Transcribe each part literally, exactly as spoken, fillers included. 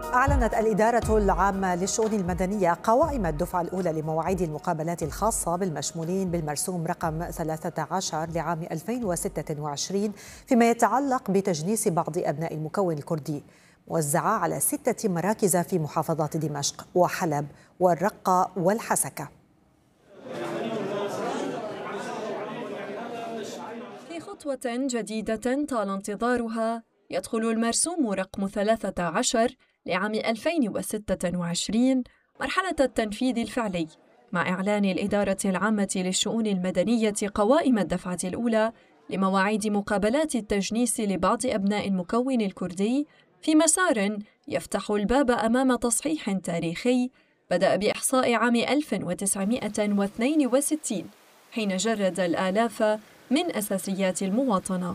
أعلنت الإدارة العامة للشؤون المدنية قوائم الدفعة الأولى لمواعيد المقابلات الخاصة بالمشمولين بالمرسوم رقم ثلاثة عشر لعام ألفين وستة وعشرين فيما يتعلق بتجنيس بعض أبناء المكون الكردي، موزعة على ستة مراكز في محافظات دمشق وحلب والرقة والحسكة. في خطوة جديدة طال انتظارها، يدخل المرسوم رقم ثلاثة عشر لعام ألفين وستة وعشرين مرحلة التنفيذ الفعلي، مع إعلان الإدارة العامة للشؤون المدنية قوائم الدفعة الأولى لمواعيد مقابلات التجنيس لبعض أبناء المكون الكردي في مسار يفتح الباب أمام تصحيح تاريخي بدأ بإحصاء عام ألف وتسعمائة واثنين وستين، حين جرد الآلاف من أساسيات المواطنة.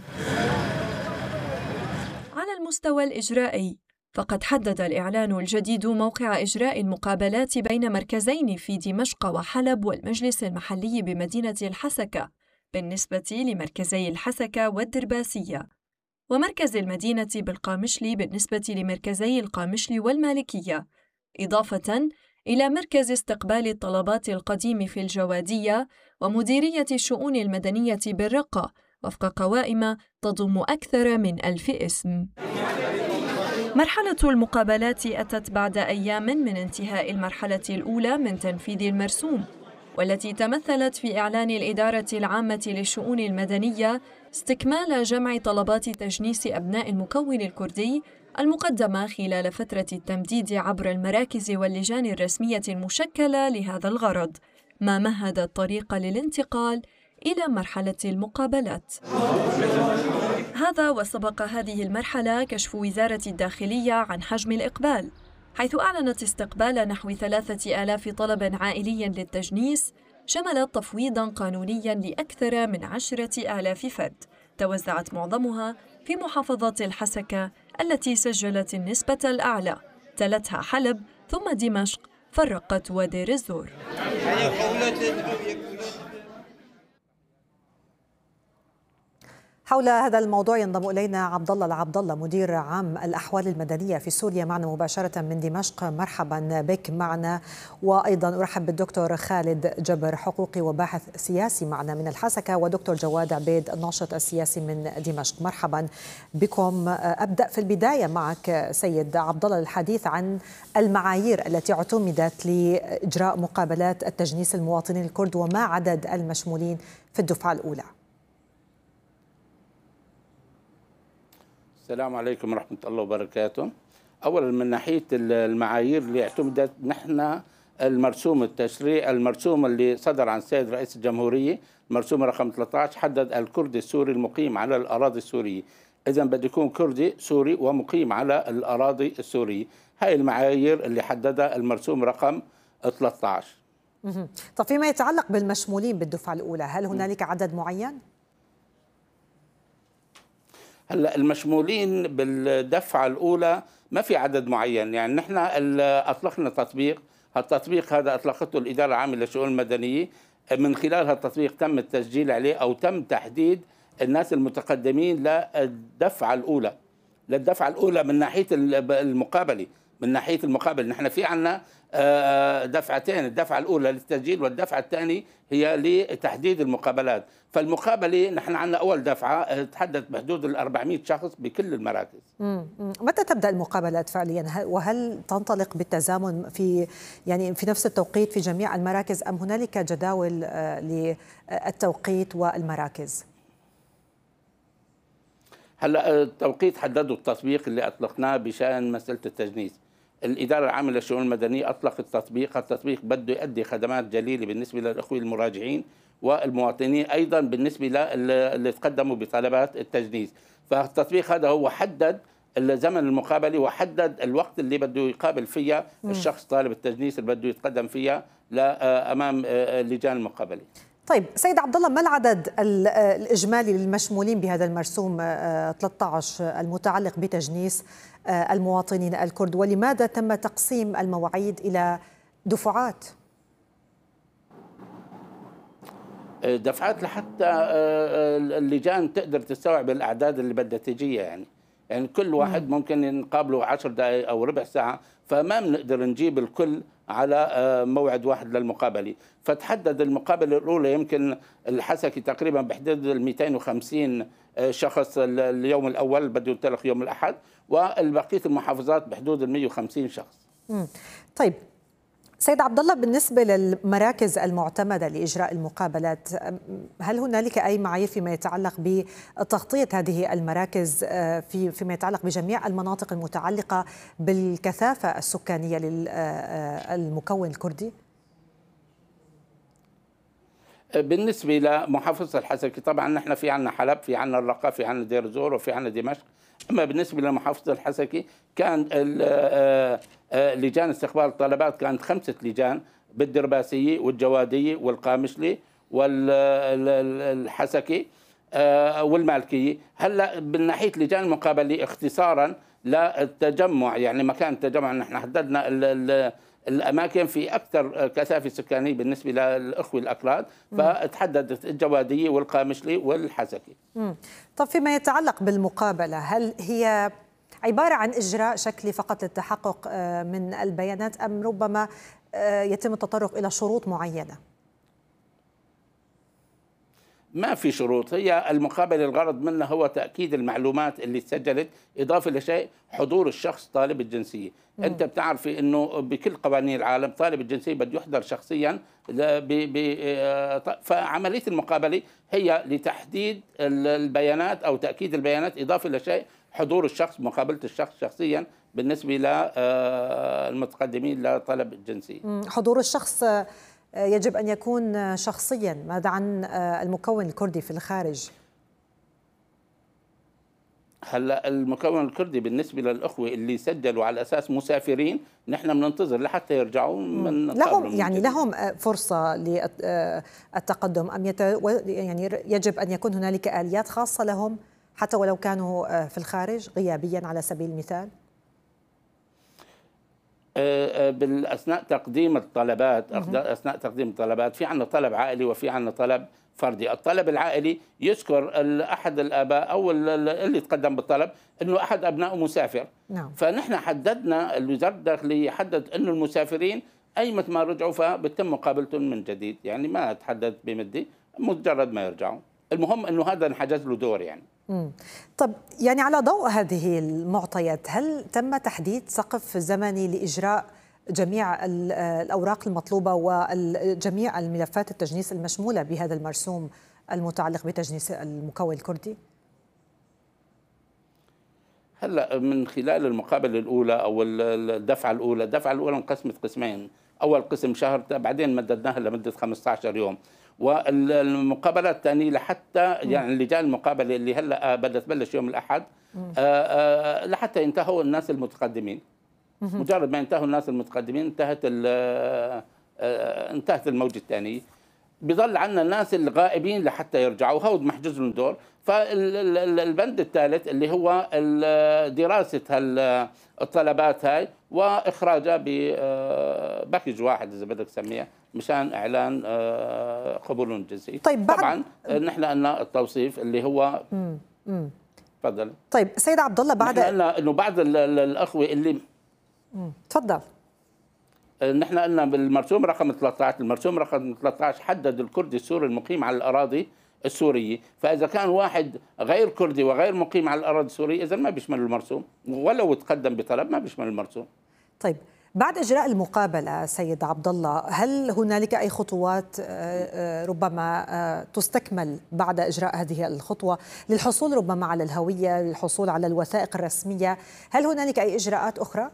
على المستوى الإجرائي، فقد حدد الإعلان الجديد موقع إجراء المقابلات بين مركزين في دمشق وحلب والمجلس المحلي بمدينة الحسكة بالنسبة لمركزي الحسكة والدرباسية، ومركز المدينة بالقامشلي بالنسبة لمركزي القامشلي والمالكية، إضافة إلى مركز استقبال الطلبات القديم في الجوادية ومديرية الشؤون المدنية بالرقة، وفق قوائم تضم أكثر من ألف اسم. مرحلة المقابلات أتت بعد أيام من انتهاء المرحلة الأولى من تنفيذ المرسوم، والتي تمثلت في إعلان الإدارة العامة للشؤون المدنية استكمال جمع طلبات تجنيس أبناء المكون الكردي المقدمة خلال فترة التمديد عبر المراكز واللجان الرسمية المشكلة لهذا الغرض، ما مهد الطريق للانتقال إلى مرحلة المقابلات. هذا وسبق هذه المرحلة كشف وزارة الداخلية عن حجم الإقبال، حيث أعلنت استقبال نحو ثلاثة آلاف طلب عائلي للتجنيس، شمل تفويضاً قانونياً لأكثر من عشرة آلاف فرد، توزعت معظمها في محافظة الحسكة التي سجلت النسبة الأعلى، تلتها حلب ثم دمشق فالرقة ودير الزور. حول هذا الموضوع ينضم إلينا عبد الله العبد الله مدير عام الأحوال المدنية في سوريا معنا مباشرة من دمشق. مرحبا بك معنا، وأيضا أرحب بالدكتور خالد جبر حقوقي وباحث سياسي معنا من الحسكة، ودكتور جواد عبيد الناشط السياسي من دمشق. مرحبا بكم. أبدأ في البداية معك سيد عبد الله الحديث عن المعايير التي اعتمدت لإجراء مقابلات التجنيس المواطنين الكرد وما عدد المشمولين في الدفعة الأولى. السلام عليكم ورحمة الله وبركاته. أولا من ناحية المعايير اللي اعتمدت، نحن المرسوم التشريع المرسوم اللي صدر عن السيد رئيس الجمهورية، المرسوم رقم ثلاثة عشر، حدد الكردي السوري المقيم على الأراضي السورية، إذا بده يكون كردي سوري ومقيم على الأراضي السورية. هاي المعايير اللي حددها المرسوم رقم ثلاثة عشر. طب فيما يتعلق بالمشمولين بالدفعة الأولى، هل هنالك عدد معين؟ هلا المشمولين بالدفعه الاولى ما في عدد معين، يعني نحن اطلقنا تطبيق، هالتطبيق هذا اطلقته الاداره العامه للشؤون المدنيه، من خلال هالتطبيق تم التسجيل عليه او تم تحديد الناس المتقدمين للدفعه الاولى، للدفعه الاولى من ناحيه المقابله، من ناحيه المقابله نحن في عندنا دفعتين، الدفعه الاولى للتسجيل والدفعه الثانيه هي لتحديد المقابلات. فالمقابله نحن عندنا اول دفعه تحدد بحدود ال أربعمائة شخص بكل المراكز. مم. متى تبدا المقابلات فعليا؟ وهل تنطلق بالتزامن في يعني في نفس التوقيت في جميع المراكز ام هنالك جداول للتوقيت والمراكز؟ هلا التوقيت حدده التطبيق اللي اطلقناه بشان مساله التجنيس. الإدارة العامة للشؤون المدنية أطلقت التطبيق، التطبيق بده يؤدي خدمات جليلة بالنسبة للأخوة المراجعين والمواطنين، أيضا بالنسبة للي تقدموا بطلبات التجنيس. فالتطبيق هذا هو حدد الزمن المقابلة وحدد الوقت اللي بده يقابل فيها الشخص طالب التجنيس اللي بده يتقدم فيها أمام لجان المقابلة. طيب سيد عبد الله، ما العدد الإجمالي للمشمولين بهذا المرسوم ثلاثة عشر المتعلق بتجنيس المواطنين الكرد، ولماذا تم تقسيم المواعيد إلى دفعات؟ دفعات لحتى اللجان تقدر تستوعب الأعداد اللي بدها تجيها، يعني يعني كل واحد ممكن نقابله عشر دقائق أو ربع ساعة، فما بنقدر نجيب الكل على موعد واحد للمقابلة. فتحدد المقابلة الأولى يمكن الحسكي تقريبا بحدود ال مئتين وخمسين شخص اليوم الأول بده ينطلق يوم الأحد، والبقية المحافظات بحدود ال مئة وخمسين شخص. مم. طيب سيد عبد الله، بالنسبة للمراكز المعتمدة لإجراء المقابلات، هل هنالك أي معايير فيما يتعلق بتغطية هذه المراكز في فيما يتعلق بجميع المناطق المتعلقة بالكثافة السكانية للمكون الكردي؟ بالنسبة لمحافظة الحسكي طبعا نحن في عنا حلب، في عنا الرقة، في عنا دير الزور، وفي عنا دمشق. أما بالنسبة لمحافظة الحسكي كان لجان استقبال الطلبات كانت خمسة لجان بالدرباسية والجوادية والقامشلي والحسكي والمالكية. هلا من ناحية لجان المقابلة اختصارا للتجمع، يعني مكان التجمع نحن حددنا الأماكن في أكثر كثافة سكانية بالنسبة للأخوة الأكراد، فتحددت الجوادية والقامشلي والحسكي. طب فيما يتعلق بالمقابلة، هل هي عبارة عن إجراء شكلي فقط للتحقق من البيانات، أم ربما يتم التطرق إلى شروط معينة؟ ما في شروط، هي المقابلة الغرض منها هو تأكيد المعلومات اللي سجلت، إضافة لشيء حضور الشخص طالب الجنسية. مم. أنت بتعرفي أنه بكل قوانين العالم طالب الجنسية بده يحضر شخصيا، ب ب فعملية المقابلة هي لتحديد البيانات أو تأكيد البيانات، إضافة لشيء حضور الشخص، مقابلة الشخص شخصيا بالنسبة للمتقدمين لطلب الجنسية. حضور الشخص يجب أن يكون شخصيا. ماذا عن المكون الكردي في الخارج؟ هلا المكون الكردي بالنسبه للاخوه اللي سجلوا على اساس مسافرين نحن بننتظر لحتى يرجعوا من لهم يعني لهم فرصه للتقدم، ام يت... يعني يجب ان يكون هنالك اليات خاصه لهم حتى ولو كانوا في الخارج غيابيا على سبيل المثال؟ بالاثناء تقديم الطلبات، اثناء تقديم الطلبات في عندنا طلب عائلي وفي عندنا طلب فردي. الطلب العائلي يذكر احد الاباء او اللي تقدم بالطلب انه احد ابنائه مسافر. نعم. فنحن حددنا الوزاره الداخليه حدد انه المسافرين ايمت ما رجعوا فبتم مقابلتهم من جديد، يعني ما تحدد بمدي، مجرد ما يرجعوا، المهم انه هذا انحجز له دور يعني. مم. طب يعني على ضوء هذه المعطيات، هل تم تحديد سقف زمني لإجراء جميع الأوراق المطلوبة وجميع الملفات التجنيس المشمولة بهذا المرسوم المتعلق بتجنيس المكون الكردي؟ هلا من خلال المقابلة الأولى أو الدفعة الأولى، الدفعة الأولى انقسمت قسمين، أول قسم شهر بعدين مددناها لمدة خمسة عشر يوم، والمقابلات الثانية لحتى يعني لجان المقابلة اللي هلا بدها تبلش يوم الأحد آآ آآ لحتى ينتهوا الناس المتقدمين. مجرد ما ينتهوا الناس المتقدمين انتهت انتهت الموجة الثانية. بضل عندنا الناس الغائبين لحتى يرجعوا، هود محجوز لهم دور. فالبند الثالث اللي هو دراسة الطلبات هاي واخراجها بباكج واحد اذا بدك تسميها مشان اعلان قبولهم الجنسي. طيب طبعا نحن قلنا التوصيف اللي هو تفضل. طيب سيد عبد الله، بعد نحن قلنا انه بعض الاخوه اللي تفضل. نحن قلنا بالمرسوم رقم ثلاثة عشر، المرسوم رقم ثلاثة عشر حدد الكردي السوري المقيم على الأراضي السورية، فإذا كان واحد غير كردي وغير مقيم على الأراضي السورية إذا ما بيشمل المرسوم، ولو تقدم بطلب ما بيشمل المرسوم. طيب بعد إجراء المقابلة سيد عبد الله، هل هنالك أي خطوات ربما تستكمل بعد إجراء هذه الخطوة للحصول ربما على الهوية، للحصول على الوثائق الرسمية؟ هل هنالك أي إجراءات أخرى؟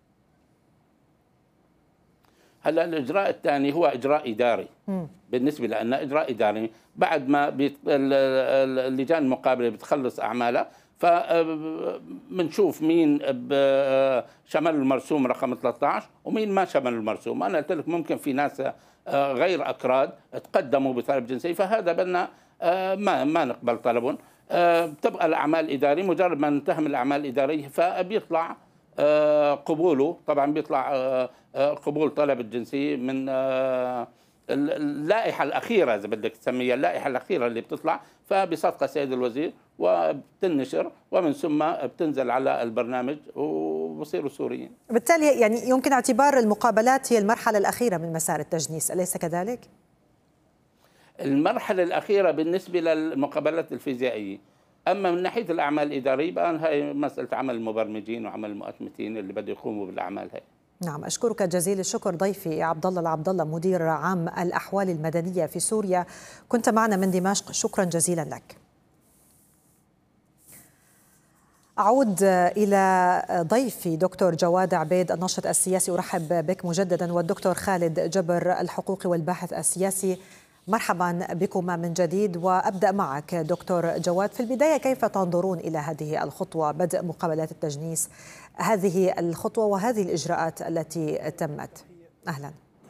هلا الاجراء الثاني هو اجراء اداري. م. بالنسبه لنا اجراء اداري بعد ما بيت... اللجان المقابله بتخلص اعمالها، فبنشوف مين شمل المرسوم رقم ثلاثة عشر ومين ما شمل المرسوم. انا قلت لك ممكن في ناس غير اكراد تقدموا بطلب جنسي، فهذا بدنا ما ما نقبل طلبهم. بتبقى الاعمال الاداريه، مجرد ما ننتهي من الاعمال الاداريه فبيطلع قبوله، طبعا بيطلع قبول طلب الجنسية من اللائحة الأخيرة إذا بدك تسميها اللائحة الأخيرة اللي بتطلع، فبصدق السيد الوزير وبتنشر ومن ثم بتنزل على البرنامج وبصيروا سوريين. بالتالي يعني يمكن اعتبار المقابلات هي المرحلة الأخيرة من مسار التجنيس، أليس كذلك؟ المرحلة الأخيرة بالنسبة للمقابلات الفيزيائية، أما من ناحية الأعمال الإدارية بقى هي مسألة عمل المبرمجين وعمل المؤتمتين اللي بده يقوموا بالأعمال هي. نعم، أشكرك جزيل الشكر ضيفي عبد الله العبد الله مدير عام الأحوال المدنية في سوريا، كنت معنا من دمشق، شكرا جزيلا لك. أعود إلى ضيفي دكتور جواد عبيد الناشط السياسي، أرحب بك مجددا، والدكتور خالد جبر الحقوقي والباحث السياسي. مرحبا بكما من جديد، وأبدأ معك دكتور جواد. في البداية كيف تنظرون إلى هذه الخطوة، بدء مقابلات التجنيس، هذه الخطوة وهذه الإجراءات التي تمت؟ أهلا.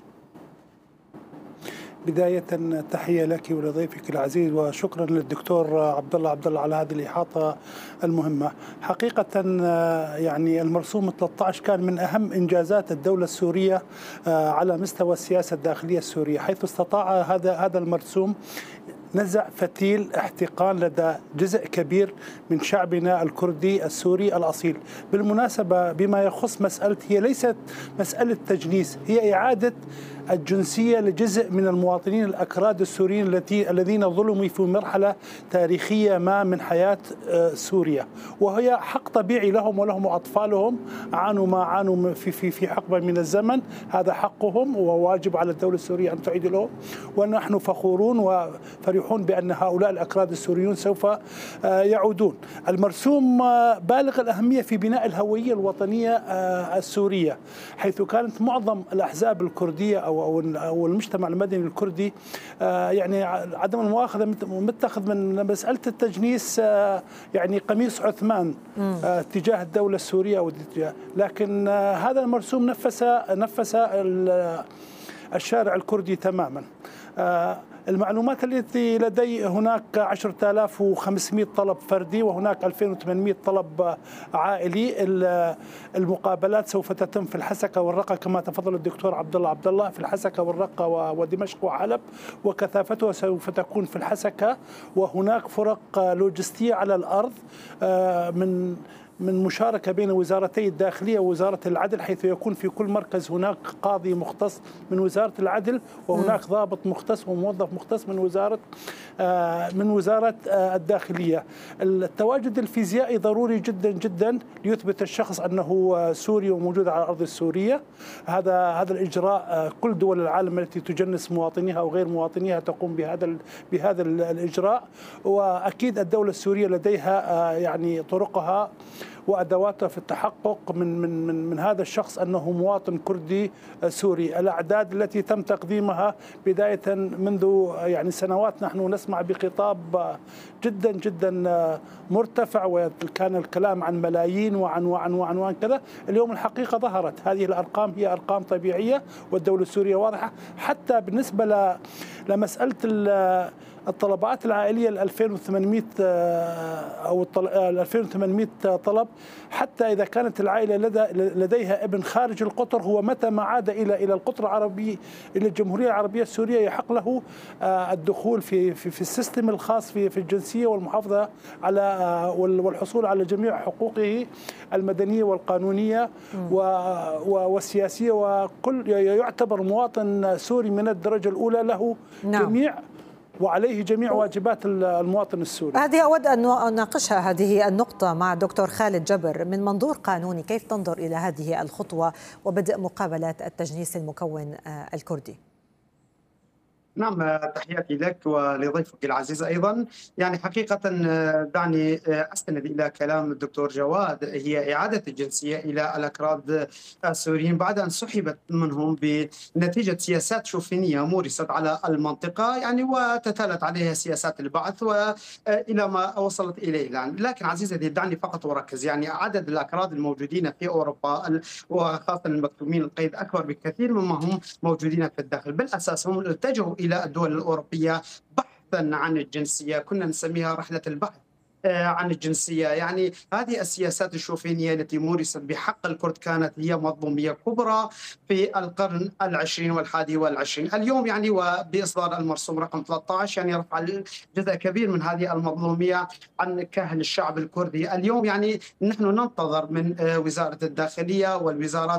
بداية تحية لك ولضيفك العزيز، وشكرا للدكتور عبد الله عبد الله على هذه الإحاطة المهمة. حقيقة يعني المرسوم ثلاثة عشر كان من أهم إنجازات الدولة السورية على مستوى السياسة الداخلية السورية، حيث استطاع هذا هذا المرسوم نزع فتيل احتقان لدى جزء كبير من شعبنا الكردي السوري الأصيل. بالمناسبة بما يخص مسألة، هي ليست مسألة تجنيس، هي إعادة الجنسية لجزء من المواطنين الأكراد السوريين التي الذين ظلموا في مرحلة تاريخية ما من حياة سوريا، وهي حق طبيعي لهم ولهم أطفالهم عانوا ما عانوا في في في حقبة من الزمن، هذا حقهم وواجب على الدولة السورية أن تعيد لهم، ونحن فخورون وفرحون بأن هؤلاء الأكراد السوريون سوف يعودون. المرسوم بالغ الأهمية في بناء الهوية الوطنية السورية، حيث كانت معظم الأحزاب الكردية أو أو المجتمع المدني الكردي يعني عدم المؤاخذة متخذ من مسألة التجنيس يعني قميص عثمان تجاه الدولة السورية أو لكن هذا المرسوم نفس نفس الشارع الكردي تماما. المعلومات التي لدي هناك عشرة آلاف وخمسمئة طلب فردي وهناك ألفين وثمانمئة طلب عائلي. المقابلات سوف تتم في الحسكة والرقة كما تفضل الدكتور عبد الله عبد الله، في الحسكة والرقة ودمشق وحلب، وكثافتها سوف تكون في الحسكة، وهناك فرق لوجستية على الأرض من من مشاركة بين وزارتي الداخلية ووزارة العدل، حيث يكون في كل مركز هناك قاضي مختص من وزارة العدل، وهناك ضابط مختص وموظف مختص من وزارة من وزارة الداخلية. التواجد الفيزيائي ضروري جدا جدا ليثبت الشخص أنه سوري وموجود على الأرض السورية. هذا هذا الإجراء كل دول العالم التي تجنس مواطنيها أو غير مواطنيها تقوم بهذا بهذا الإجراء، وأكيد الدولة السورية لديها يعني طرقها وأدواتها في التحقق من من من من هذا الشخص أنه مواطن كردي سوري. الأعداد التي تم تقديمها بداية منذ يعني سنوات نحن نسمع بخطاب جدا جدا مرتفع، وكان الكلام عن ملايين وعن وعن وعن وعن كذا. اليوم الحقيقة ظهرت هذه الأرقام هي أرقام طبيعية، والدولة السورية واضحة. حتى بالنسبة لمسألة الطلبات العائلية ال ألفين وثمانمئة أو ال ألفين وثمانمئة طلب، حتى إذا كانت العائلة لديها ابن خارج القطر، هو متى ما عاد إلى إلى القطر العربي إلى الجمهورية العربية السورية يحق له الدخول في في في السيستم الخاص في في الجنسية والمحافظة على والحصول على جميع حقوقه المدنية والقانونية والسياسية، وكل يعتبر مواطن سوري من الدرجة الأولى، له نعم. جميع وعليه جميع واجبات المواطن السوري. هذه أود أن أناقشها هذه النقطة مع دكتور خالد جبر. من منظور قانوني كيف تنظر إلى هذه الخطوة وبدء مقابلات التجنيس المكون الكردي؟ نعم، تحياتي لك ولضيفك العزيز أيضا. يعني حقيقة دعني أستند إلى كلام الدكتور جواد، هي إعادة الجنسية إلى الأكراد السوريين بعد أن سحبت منهم بنتيجة سياسات شوفينية مورست على المنطقة، يعني وتتالت عليها سياسات البعث وإلى ما وصلت إليه الآن. لكن عزيزتي دعني فقط أركز، يعني عدد الأكراد الموجودين في أوروبا وخاصة المكتومين القيد أكبر بكثير مما هم موجودين في الداخل. بالأساس هم اتجهوا إلى الدول الأوروبية بحثا عن الجنسية، كنا نسميها رحلة البحث عن الجنسية. يعني هذه السياسات الشوفينية التي مورست بحق الكرد كانت هي مظلومية كبرى في القرن العشرين والحادي والعشرين. اليوم يعني وبإصدار المرسوم رقم ثلاثة عشر يعني رفع جزء كبير من هذه المظلومية عن كاهل الشعب الكردي. اليوم يعني نحن ننتظر من وزارة الداخلية والوزارات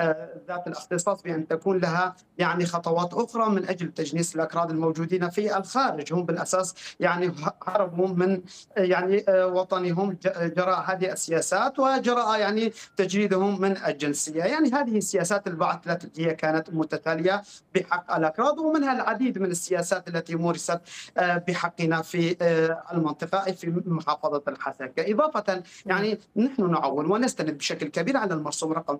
ذات الاختصاص بأن تكون لها يعني خطوات أخرى من أجل تجنيس الأكراد الموجودين في الخارج. هم بالأساس يعني هربوا من يعني وطنهم جراء هذه السياسات وجراء يعني تجريدهم من الجنسية. يعني هذه السياسات البعث التي هي كانت متتالية بحق الأكراد، ومنها العديد من السياسات التي مورست بحقنا في المنطقة في محافظة الحسكة. إضافة يعني نحن نعول ونستند بشكل كبير على المرسوم رقم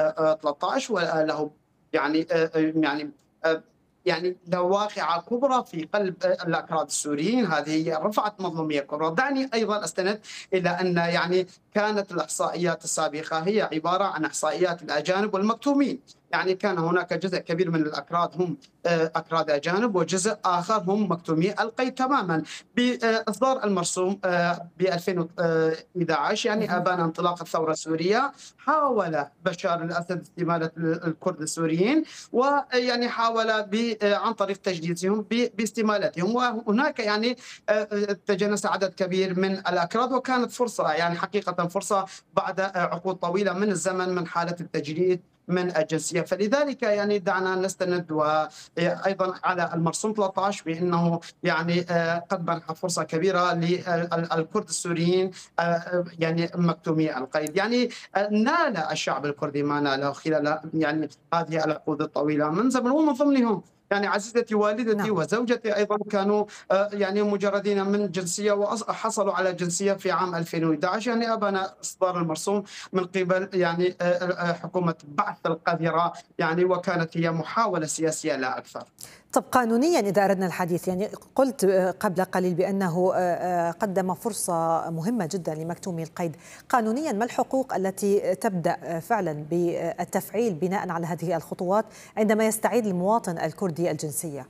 ثلاثة عشر وله يعني يعني يعني له واقعة كبرى في قلب الأكراد السوريين. هذه رفعت مظلومية كبرى. دعني أيضا أستند إلى أن يعني كانت الإحصائيات السابقة هي عبارة عن إحصائيات الأجانب والمكتومين. يعني كان هناك جزء كبير من الأكراد هم أكراد أجانب وجزء آخر هم مكتومي القيد تماما. بإصدار المرسوم ب ألفين وإحدى عشر يعني أبان انطلاق الثورة السورية، حاول بشار الأسد استمالة الكرد السوريين، ويعني حاول عن طريق تجديدهم باستمالتهم، وهناك يعني تجنس عدد كبير من الأكراد، وكانت فرصة يعني حقيقة فرصة بعد عقود طويلة من الزمن من حالة التجريد من الجنسية. فلذلك يعني دعنا نستند وأيضا على المرسوم ثلاثة عشر بأنه يعني قد منح فرصة كبيرة للكرد السوريين يعني مكتومي القيد. يعني نال الشعب الكردي ما ناله خلال يعني هذه العقود الطويلة من زمن، ومن ضمنهم يعني عزيزتي والدتي نعم. وزوجتي أيضا كانوا يعني مجردين من جنسية وحصلوا على جنسية في عام ألفين وإحدى عشر. يعني أبان إصدار المرسوم من قبل يعني حكومة بعث القذرة يعني، وكانت هي محاولة سياسية لا أكثر. طب قانونيا إذا أردنا الحديث، يعني قلت قبل قليل بأنه قدم فرصة مهمة جدا لمكتومي القيد. قانونيا ما الحقوق التي تبدأ فعلا بالتفعيل بناء على هذه الخطوات عندما يستعيد المواطن الكردي الجنسية؟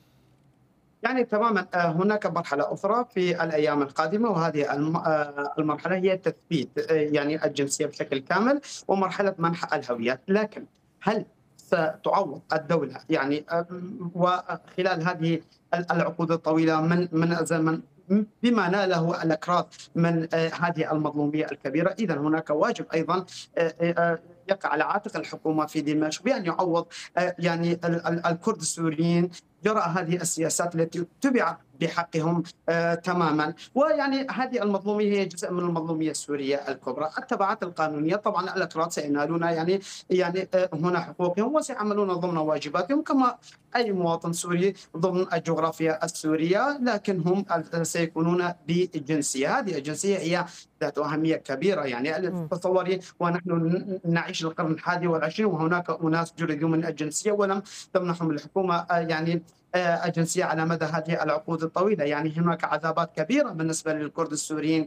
يعني تماما هناك مرحلة أخرى في الأيام القادمة، وهذه المرحلة هي تثبيت يعني الجنسية بشكل كامل ومرحلة منح الهويات. لكن هل ستعوض الدولة يعني وخلال هذه العقود الطويلة من من الزمن بما ناله الأكراد من هذه المظلومية الكبيرة؟ إذن هناك واجب أيضا يقع على عاتق الحكومة في دمشق بأن يعوض يعني الكرد السوريين جراء هذه السياسات التي اتبعت بحقهم آه تماما. ويعني هذه المظلومية هي جزء من المظلومية السورية الكبرى. التبعات القانونية طبعا الأكراد سينالون يعني يعني آه هنا حقوقهم وسيعملون ضمن واجباتهم كما أي مواطن سوري ضمن الجغرافيا السورية، لكن هم سيكونون بجنسية. هذه الجنسية هي ذات أهمية كبيرة. يعني تصوري ونحن نعيش القرن الحادي والعشرين وهناك أناس جردوا من الجنسية ولم تمنحهم الحكومة آه يعني الجنسية على مدى هذه العقود الطويلة. يعني هناك عذابات كبيرة بالنسبة للكرد السوريين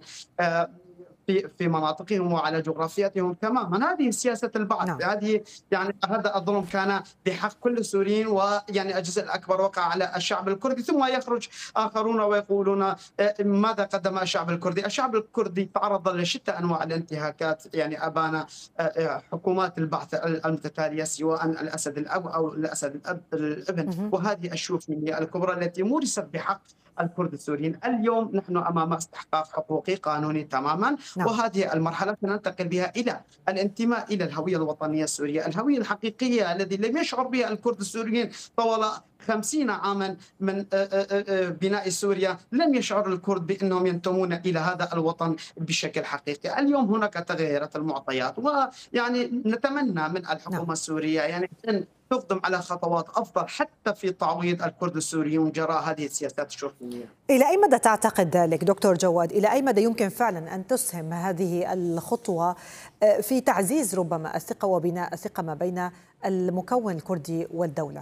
في في مناطقهم وعلى جغرافيتهم تماما. هذه سياسة البعث نعم. هذه يعني هذا الظلم كان بحق كل السوريين، ويعني الجزء الأكبر وقع على الشعب الكردي، ثم يخرج آخرون ويقولون ماذا قدم الشعب الكردي؟ الشعب الكردي تعرض لشتى أنواع الانتهاكات. يعني أبان حكومات البعث المتتالية سواء الأسد الأب أو الأسد الأب الابن، وهذه الشوفينية الكبرى التي مورست بحق الكرد السوريين. اليوم نحن أمام استحقاق حقوقي قانوني تماما نعم. وهذه المرحلة سننتقل بها إلى الانتماء إلى الهوية الوطنية السورية، الهوية الحقيقية الذي لم يشعر بها الكرد السوريين طوال خمسين عاما من بناء سوريا. لم يشعر الكرد بأنهم ينتمون إلى هذا الوطن بشكل حقيقي. اليوم هناك تغيرت المعطيات، ويعني نتمنى من الحكومة نعم. السورية يعني أن تقدم على خطوات أفضل حتى في تعويض الكرد السوريين جراء هذه السياسات الشوفينية. إلى أي مدى تعتقد ذلك دكتور جواد؟ إلى أي مدى يمكن فعلا أن تسهم هذه الخطوة في تعزيز ربما الثقة وبناء الثقة ما بين المكون الكردي والدولة؟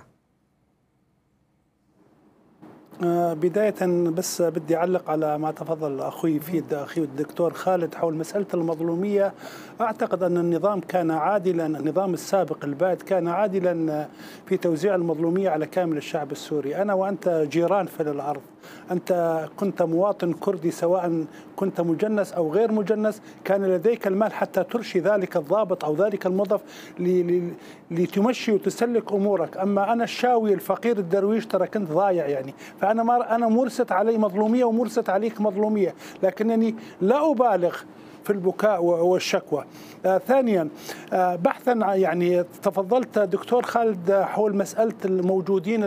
بداية بس بدي أعلق على ما تفضل أخوي فيه أخي الدكتور خالد حول مسألة المظلومية. أعتقد أن النظام كان عادلا، النظام السابق البائد كان عادلا في توزيع المظلومية على كامل الشعب السوري. أنا وأنت جيران في الأرض، أنت كنت مواطن كردي سواء كنت مجنس أو غير مجنس، كان لديك المال حتى ترشي ذلك الضابط أو ذلك الموظف لتمشي وتسلك أمورك. أما أنا الشاوي الفقير الدرويش ترى كنت ضايع يعني، فأنا ما أنا مورست علي مظلومية ومورست عليك مظلومية، لكنني لا أبالغ في البكاء والشكوى. آه ثانيا آه بحثا يعني تفضلت دكتور خالد حول مسألة الموجودين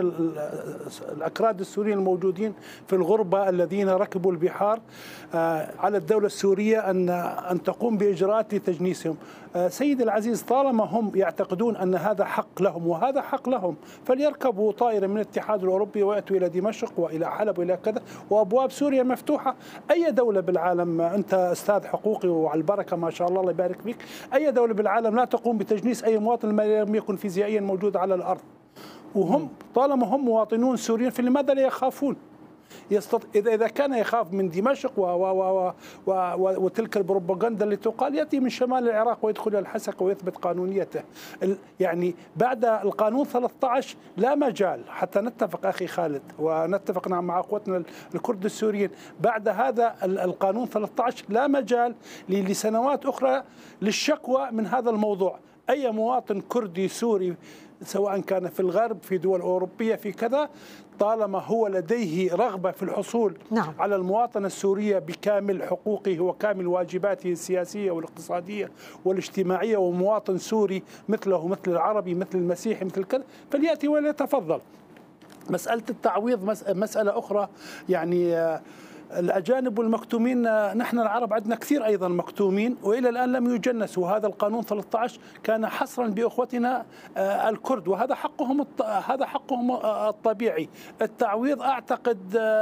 الأكراد السوريين الموجودين في الغربة الذين ركبوا البحار، آه على الدولة السورية أن أن تقوم بإجراءات لتجنيسهم. آه سيدي العزيز، طالما هم يعتقدون أن هذا حق لهم وهذا حق لهم، فليركبوا طائرة من الاتحاد الأوروبي ويأتوا إلى دمشق وإلى حلب وإلى كذا، وأبواب سوريا مفتوحة. أي دولة بالعالم، أنت أستاذ حقوقي وعلى البركة ما شاء الله، الله يبارك فيك، أي دولة بالعالم لا تقوم بتجنيس أي مواطن لم يكن فيزيائيا موجود على الأرض؟ وهم طالما هم مواطنون سوريين فلماذا لا يخافون؟ يستط... إذا إذا كان يخاف من دمشق و... و... و... و... و... وتلك البروباغندا اللي تقال، يأتي من شمال العراق ويدخل الحسكة ويثبت قانونيته. ال... يعني بعد القانون ثلاثة عشر لا مجال، حتى نتفق أخي خالد ونتفق مع أخوتنا الكرد السوريين، بعد هذا القانون ثلاثة عشر لا مجال لسنوات أخرى للشكوى من هذا الموضوع. أي مواطن كردي سوري سواء كان في الغرب في دول أوروبية في كذا، طالما هو لديه رغبة في الحصول نعم. على المواطنة السورية بكامل حقوقه وكامل واجباته السياسية والاقتصادية والاجتماعية، ومواطن سوري مثله مثل العربي مثل المسيحي مثل كذا، فليأتي وليتفضل. مسألة التعويض مسألة أخرى، يعني الأجانب والمكتومين، نحن العرب عندنا كثير أيضا مكتومين وإلى الآن لم يجنسوا. هذا القانون ثلاثة عشر كان حصرا بأخوتنا الكرد، وهذا حقهم هذا حقهم الطبيعي. التعويض أعتقد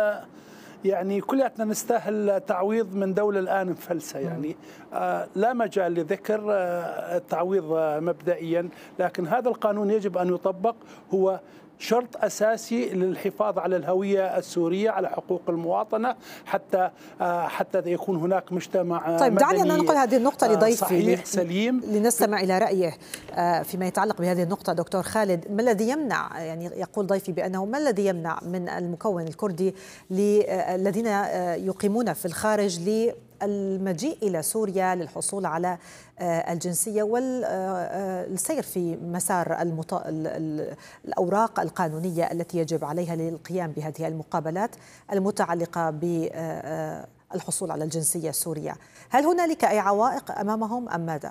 يعني كلياتنا نستاهل تعويض من دولة الآن مفلسة، يعني لا مجال لذكر التعويض مبدئيا، لكن هذا القانون يجب أن يطبق. هو شرط أساسي للحفاظ على الهوية السورية، على حقوق المواطنة، حتى حتى يكون هناك مجتمع طيب دعني أن ننقل هذه النقطة لضيفي صحيح سليم لنستمع إلى رأيه فيما يتعلق بهذه النقطة. دكتور خالد، ما الذي يمنع، يعني يقول ضيفي بأنه ما الذي يمنع من المكون الكردي الذين يقيمون في الخارج المجيء إلى سوريا للحصول على الجنسية والسير في مسار المط... الأوراق القانونية التي يجب عليها للقيام بهذه المقابلات المتعلقة بالحصول على الجنسية السورية؟ هل هنالك أي عوائق أمامهم أم ماذا؟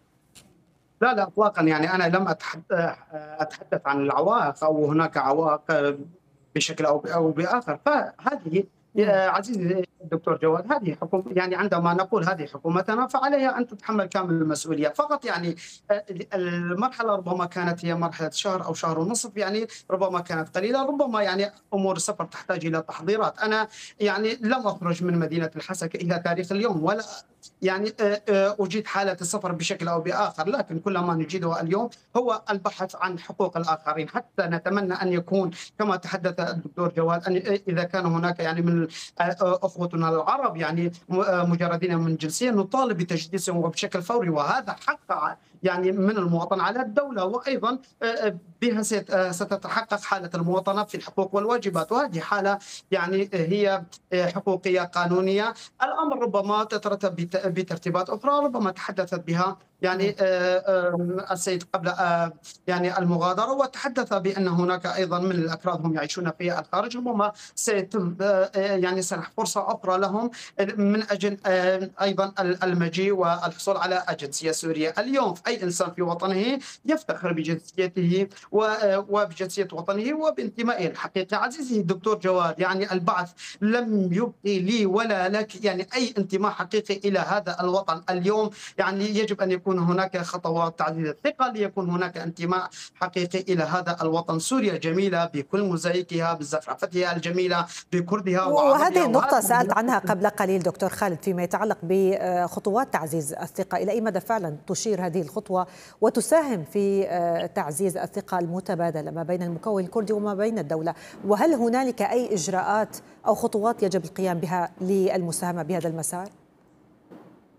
لا لا اطلاقا، يعني انا لم اتحدث عن العوائق او هناك عوائق بشكل او او باخر، فهذه يا عزيزي الدكتور جواد هذه حكومة، يعني عندما نقول هذه حكومتنا فعليها أن تتحمل كامل المسؤولية. فقط يعني المرحلة ربما كانت هي مرحلة شهر أو شهر ونصف، يعني ربما كانت قليلة، ربما يعني أمور السفر تحتاج إلى تحضيرات. أنا يعني لم أخرج من مدينة الحسكة إلى تاريخ اليوم، ولا يعني أجيد حالة السفر بشكل أو بآخر، لكن كل ما نجده اليوم هو البحث عن حقوق الآخرين، حتى نتمنى أن يكون كما تحدث الدكتور جواد أن إذا كان هناك يعني من أخوتنا العرب يعني مجردين من جنسية نطالب بتجديسهم وبشكل فوري، وهذا حق يعني من المواطن على الدولة، وأيضا بها ستتحقق حالة المواطنة في الحقوق والواجبات، وهذه حالة يعني هي حقوقية قانونية. الأمر ربما تترتب بترتيبات أخرى ربما تحدثت بها يعني السيد قبل يعني المغادرة، وتحدث بأن هناك أيضا من الأكراد هم يعيشون في الخارج، ربما سيتم يعني سنح فرصة أخرى لهم من أجل أيضا المجيء والحصول على الجنسية السورية. اليوم أي إنسان في وطنه يفتخر بجنسيته وبجنسية وطنه وبانتمائه الحقيقي. عزيزي الدكتور جواد، يعني البعث لم يبقي لي ولا لك يعني أي انتماء حقيقي إلى هذا الوطن. اليوم يعني يجب أن يكون هناك خطوات تعزيز الثقة ليكون هناك انتماء حقيقي إلى هذا الوطن. سوريا جميلة بكل موزايكها، بزخرفتها الجميلة، بكردها وعربها. وهذه النقطة سألت عنها قبل قليل دكتور خالد فيما يتعلق بخطوات تعزيز الثقة، إلى أي مدى فعلا تشير هذه الخطوة وتساهم في تعزيز الثقة المتبادلة ما بين المكون الكردي وما بين الدولة؟ وهل هنالك أي إجراءات أو خطوات يجب القيام بها للمساهمة بهذا المسار؟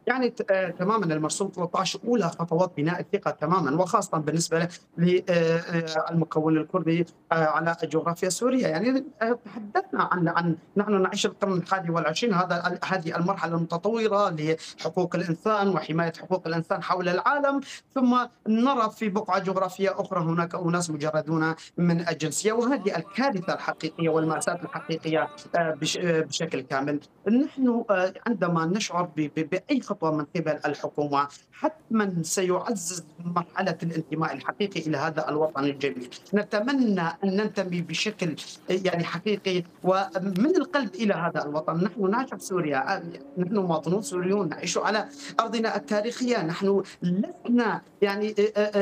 يعني تماما المرسوم ثلاثة عشر أولى خطوات بناء الثقة تماما، وخاصة بالنسبة للمكون الكردي على الجغرافيا السورية. يعني تحدثنا عن عن نحن نعيش القرن الحادي والعشرين، هذا هذه المرحلة المتطورة لحقوق الإنسان وحماية حقوق الإنسان حول العالم، ثم نرى في بقعة جغرافية أخرى هناك أناس مجردون من الجنسية، وهذه الكارثة الحقيقية والمأساة الحقيقية بشكل كامل. نحن عندما نشعر بأي خطوة من قبل الحكومة حتما سيعزز مرحلة الانتماء الحقيقي إلى هذا الوطن الجميل. نتمنى أن ننتمي بشكل يعني حقيقي ومن القلب إلى هذا الوطن. نحن نعشق سوريا، نحن مواطنون سوريون نعيش على أرضنا التاريخية، نحن لسنا يعني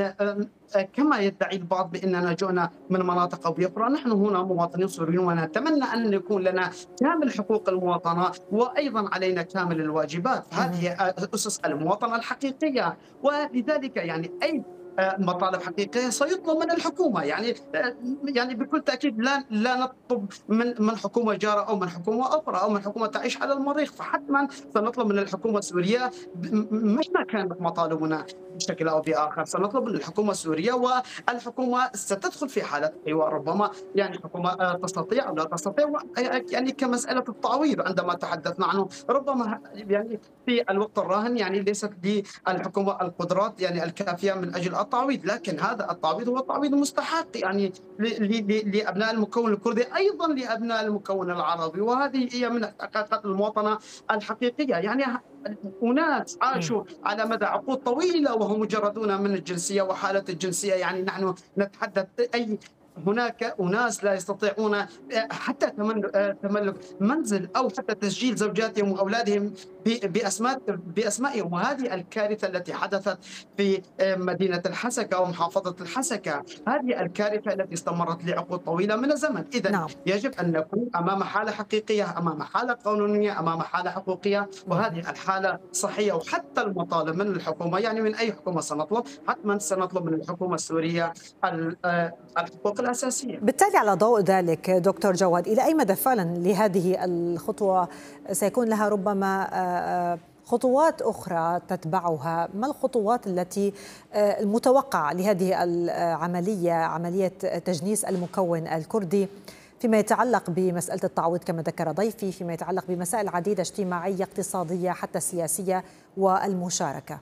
كما يدعي البعض بأننا جئنا من مناطق أو أخرى. نحن هنا مواطنين سوريون ونتمنى أن يكون لنا كامل حقوق المواطنة وأيضا علينا كامل الواجبات. هذه أسس المواطنة الحقيقية، ولذلك يعني أي مطالب حقيقيه سيطلب من الحكومه. يعني يعني بكل تاكيد لا لا نطلب من من حكومه جاره او من حكومه اخرى او من حكومه تعيش على المريخ، فحتما سنطلب من الحكومه السوريه مهما كانت مطالبنا بشكل او باخر سنطلب من الحكومه السوريه، والحكومه ستدخل في حاله حوار. ربما يعني حكومه تستطيع او لا تستطيع، يعني كمساله التعويض عندما تحدثنا عنه، ربما يعني في الوقت الراهن يعني ليست للحكومه القدرات يعني الكافيه من اجل التعويض، لكن هذا التعويض هو تعويض مستحق يعني لابناء المكون الكردي ايضا لابناء المكون العربي، وهذه هي من حقائق المواطنه الحقيقيه. يعني أناس عاشوا على مدى عقود طويلة وهم مجردون من الجنسية وحالة الجنسية. يعني نحن نتحدث أي هناك أناس لا يستطيعون حتى تملك منزل أو حتى تسجيل زوجاتهم وأولادهم بأسماء بأسمائهم، وهذه الكارثة التي حدثت في مدينة الحسكة ومحافظة الحسكة، هذه الكارثة التي استمرت لعقود طويلة من الزمن. إذن نعم. يجب أن نكون أمام حالة حقيقية، أمام حالة قانونية، أمام حالة حقوقية، وهذه الحالة صحية. وحتى المطالب من الحكومة، يعني من أي حكومة سنطلب، حتما سنطلب من الحكومة السورية الحقوق الأساسية. بالتالي على ضوء ذلك دكتور جواد، إلى أي مدى فعلا لهذه الخطوة سيكون لها ربما خطوات أخرى تتبعها؟ ما الخطوات التي المتوقعة لهذه العملية، عملية تجنيس المكون الكردي، فيما يتعلق بمسألة التعويض كما ذكر ضيفي، فيما يتعلق بمسائل عديدة اجتماعية اقتصادية حتى سياسية والمشاركة؟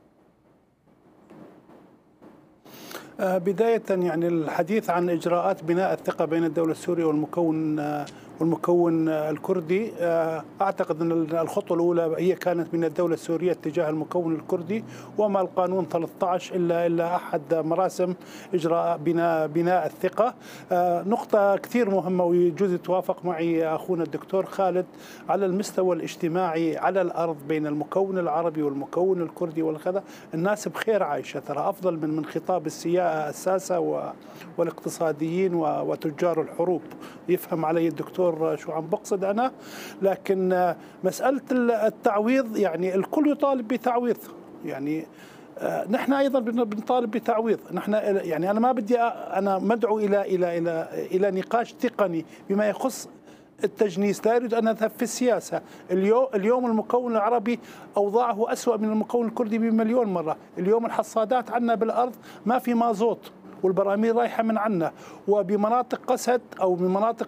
بداية يعني الحديث عن إجراءات بناء الثقة بين الدولة السورية والمكون والمكون الكردي، أعتقد أن الخطوة الأولى هي كانت من الدولة السورية تجاه المكون الكردي، وما القانون ثلاثة عشر إلا إلا أحد مراسم إجراء بناء بناء الثقة. نقطة كثير مهمة ويجوز يتوافق معي أخونا الدكتور خالد، على المستوى الاجتماعي على الأرض بين المكون العربي والمكون الكردي والكذا الناس بخير عايشة، ترى أفضل من من خطاب الساسة والاقتصاديين وتجار الحروب. يفهم علي الدكتور شو عم بقصد أنا، لكن مسألة التعويض يعني الكل يطالب بتعويض، يعني نحن أيضا بنطالب بتعويض. نحن يعني أنا ما بدي أنا مدعو إلى إلى إلى إلى نقاش تقني بما يخص التجنيس، لا أريد أن أذهب في السياسة. اليوم اليوم المكون العربي أوضاعه أسوأ من المكون الكردي بمليون مرة. اليوم الحصادات عندنا بالأرض ما في مازوت والبراميل رايحة من عنا، وبمناطق قسد أو بمناطق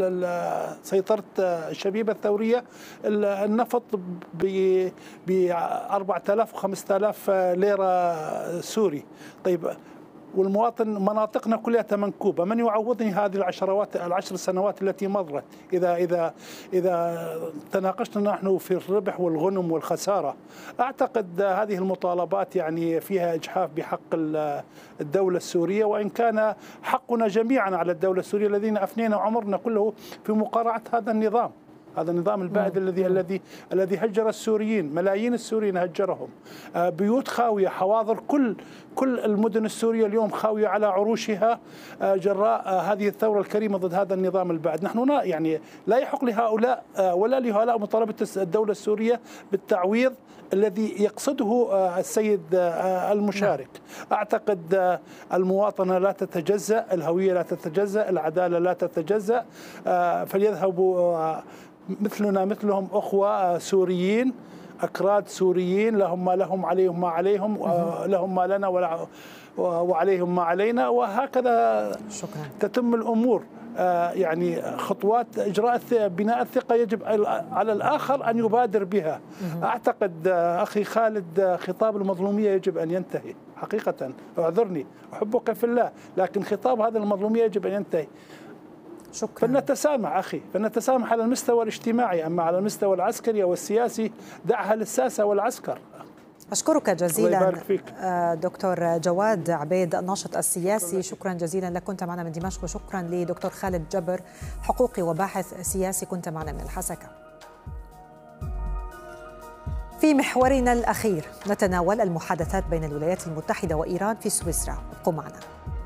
سيطرة الشبيبة الثورية النفط ب أربعة آلاف وخمسة آلاف ليرة سوري. طيب والمواطن مناطقنا كلها منكوبة، من يعوضني هذه العشرات العشر سنوات التي مضت؟ إذا إذا إذا تناقشنا نحن في الربح والغنم والخسارة. أعتقد هذه المطالبات يعني فيها إجحاف بحق الدولة السورية، وإن كان حقنا جميعا على الدولة السورية الذين أفنينا عمرنا كله في مقارعة هذا النظام، هذا النظام البائد الذي الذي الذي هجر السوريين، ملايين السوريين هجرهم، بيوت خاوية، حواضر، كل كل المدن السورية اليوم خاوية على عروشها جراء هذه الثورة الكريمة ضد هذا النظام البائد. نحن يعني لا يحق لهؤلاء ولا لهؤلاء مطالبة الدولة السورية بالتعويض الذي يقصده السيد المشارك. أعتقد المواطنة لا تتجزأ، الهوية لا تتجزأ، العدالة لا تتجزأ، فليذهبوا مثلنا مثلهم أخوة سوريين أكراد سوريين لهم ما لهم عليهم ما عليهم لهم ما لنا وعليهم ما علينا، وهكذا شكرا. تتم الأمور. يعني خطوات إجراء بناء الثقة يجب على الآخر أن يبادر بها. أعتقد أخي خالد خطاب المظلومية يجب أن ينتهي حقيقة. أعذرني، أحبك في الله، لكن خطاب هذا المظلومية يجب أن ينتهي. شكرا. فلنتسامح أخي، فلنتسامح على المستوى الاجتماعي، أما على المستوى العسكري والسياسي دعها للساسة والعسكر. أشكرك جزيلا دكتور جواد عبيد الناشط السياسي، شكرا جزيلا لك، كنت معنا من دمشق، وشكرا لدكتور خالد جبر حقوقي وباحث سياسي كنت معنا من الحسكة. في محورنا الأخير نتناول المحادثات بين الولايات المتحدة وإيران في سويسرا، ابقوا معنا.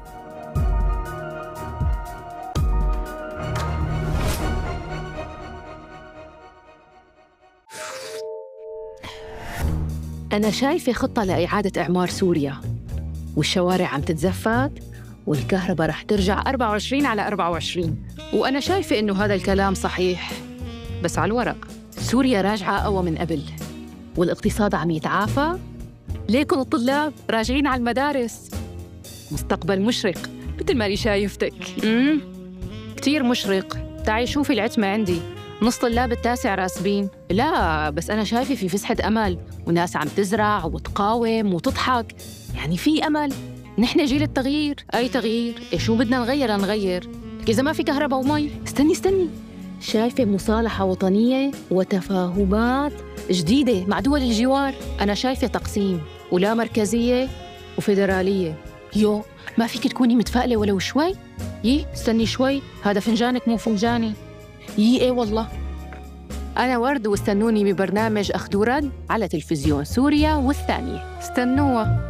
أنا شايفة خطة لإعادة إعمار سوريا، والشوارع عم تتزفت والكهرباء رح ترجع أربعة وعشرين على أربعة وعشرين، وأنا شايفة إنه هذا الكلام صحيح، بس على الورق. سوريا راجعة أقوى من قبل، والاقتصاد عم يتعافى، ليكن الطلاب راجعين على المدارس. مستقبل مشرق مثل ما لي شايفتك. امم كتير مشرق. تعي شوفي العتمة عندي، نص طلاب التاسع راسبين. لا بس أنا شايفة في فسحة أمل، وناس عم تزرع وتقاوم وتضحك، يعني في أمل. نحن جيل التغيير. أي تغيير؟ إيه شو بدنا نغير نغير؟ إذا ما في كهرباء ومي. استني استني شايفة مصالحة وطنية وتفاهمات جديدة مع دول الجوار. أنا شايفة تقسيم ولا مركزية وفيدرالية. يو ما فيك تكوني متفائلة ولو شوي؟ يي استني شوي، هذا فنجانك مو فنجاني. يي ايه والله. أنا ورد، واستنوني ببرنامج أخذ ورد على تلفزيون سوريا والثانية. استنوها.